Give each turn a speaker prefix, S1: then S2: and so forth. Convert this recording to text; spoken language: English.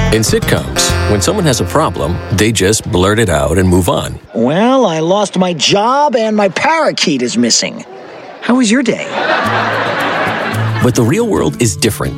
S1: In sitcoms, when someone has a problem, they just blurt it out and move on.
S2: Well, I lost my job and my parakeet is missing. How was your day?
S1: But the real world is different.